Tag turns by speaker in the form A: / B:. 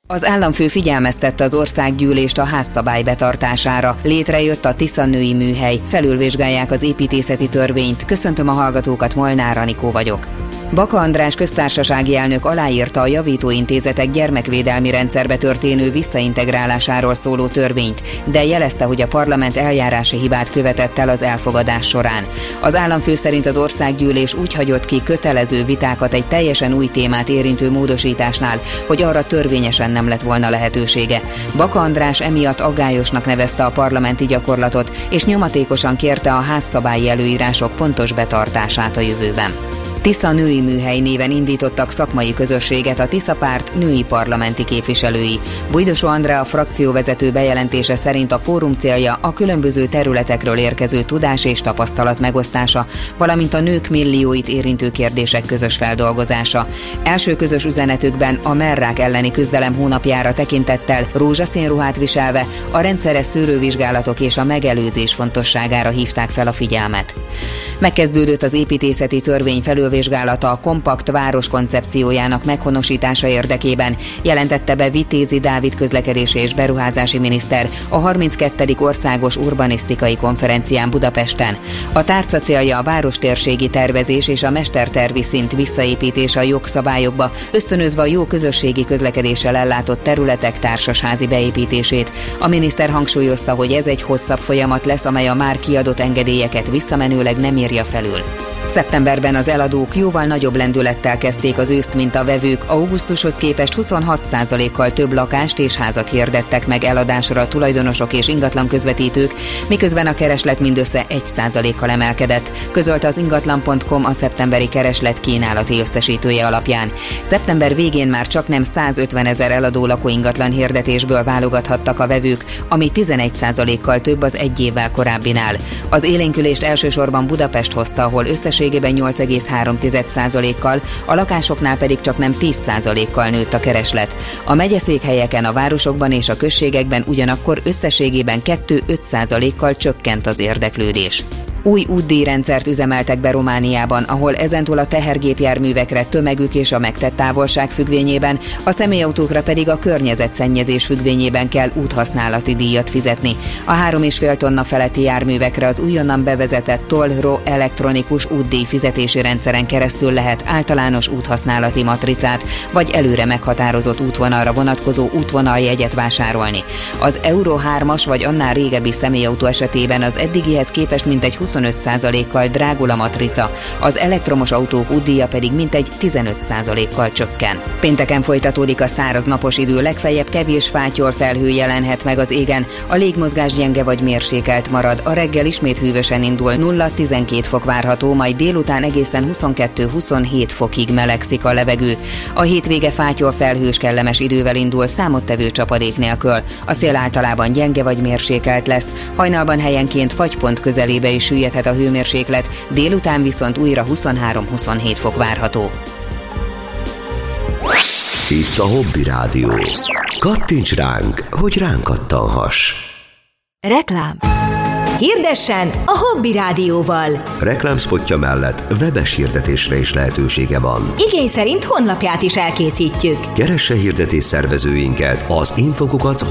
A: Az államfő figyelmeztette az országgyűlést a házszabály betartására. Létrejött a Tisza női műhely, felülvizsgálják az építészeti törvényt. Köszöntöm a hallgatókat, Molnár Anikó vagyok. Baka András köztársasági elnök aláírta a javítóintézetek gyermekvédelmi rendszerbe történő visszaintegrálásáról szóló törvényt, de jelezte, hogy a parlament eljárási hibát követett el az elfogadás során. Az államfő szerint az országgyűlés úgy hagyott ki kötelező vitákat egy teljesen új témát érintő módosításnál, hogy arra törvényesen nem lett volna lehetősége. Baka András emiatt aggályosnak nevezte a parlamenti gyakorlatot, és nyomatékosan kérte a házszabályi előírások pontos betartását a jövőben. Tisza női műhely néven indítottak szakmai közösséget a Tisza párt női parlamenti képviselői. Bujdosó Andrea frakcióvezető bejelentése szerint a fórum célja a különböző területekről érkező tudás és tapasztalat megosztása, valamint a nők millióit érintő kérdések közös feldolgozása. Első közös üzenetükben a mellrák elleni küzdelem hónapjára tekintettel rózsaszín ruhát viselve a rendszeres szűrővizsgálatok és a megelőzés fontosságára hívták fel a figyelmet. Megkezdődött az építészeti törvény felülvizsgálata a kompakt város koncepciójának meghonosítása érdekében, jelentette be Vitézi Dávid közlekedési és beruházási miniszter a 32. országos urbanisztikai konferencián Budapesten. A tárca célja a várostérségi tervezés és a mestertervi szint visszaépítése a jogszabályokba, ösztönözve a jó közösségi közlekedéssel ellátott területek társasházi beépítését. A miniszter hangsúlyozta, hogy ez egy hosszabb folyamat lesz, amely a már kiadott engedélyeket visszamenőleg nem írja felül. Szeptemberben az eladók jóval nagyobb lendülettel kezdték az őszt, mint a vevők. Augusztushoz képest 26%-kal több lakást és házat hirdettek meg eladásra a tulajdonosok és ingatlan közvetítők, miközben a kereslet mindössze 1%-kal emelkedett, közölte az ingatlan.com a szeptemberi kereslet kínálati összesítője alapján. Szeptember végén már csaknem 150 000 eladó lakóingatlan hirdetésből válogathattak a vevők, ami 11%-kal több az egy évvel korábbinál. Az élénkülést elsősorban Budapest hozta, ahol összességében 8,3%-kal, a lakásoknál pedig csaknem 10%-kal nőtt a kereslet. A megyeszékhelyeken, a városokban és a községekben ugyanakkor összességében 2-5%-kal csökkent az érdeklődés. Új útdíjrendszert üzemeltek be Romániában, ahol ezentúl a tehergépjárművekre tömegük és a megtett távolság függvényében, a személyautókra pedig a környezetszennyezés függvényében kell úthasználati díjat fizetni. A 3,5 tonna feletti járművekre az újonnan bevezetett Toll-Ro elektronikus útdíj fizetési rendszeren keresztül lehet általános úthasználati matricát vagy előre meghatározott útvonalra vonatkozó útvonaljegyet vásárolni. Az Euro 3-as vagy annál régebbi személyautó esetében az eddigihez képest mintegy 25%-kal drágul a matrica, az elektromos autók útdíja pedig mintegy 15%-kal csökken. Pénteken folytatódik a száraz napos idő, legfeljebb kevés fátyol felhő jelenhet meg az égen, a légmozgás gyenge vagy mérsékelt marad, a reggel ismét hűvösen indul, 0-12 fok várható, majd délután egészen 22-27 fokig melegszik a levegő. A hétvége fátyol felhős kellemes idővel indul, számottevő csapadék nélkül. A szél általában gyenge vagy mérsékelt lesz, hajnalban helyenként fagypont közelébe is süllyedhet a hőmérséklet, délután viszont újra 23-27 fok várható.
B: Itt a Hobby Rádió. Kattints ránk, hogy ránk kattanhass.
C: Reklám. Hirdessen a Hobby Rádióval.
B: Reklámspotja mellett webes hirdetésre is lehetősége van.
C: Igény szerint honlapját is elkészítjük.
B: Keresse hirdetés szervezőinket az infokukat